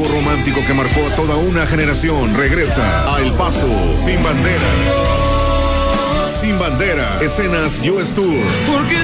dúo romántico que marcó a toda una generación regresa a El Paso Sin Bandera. Sin Bandera, escenas US Tour. Porque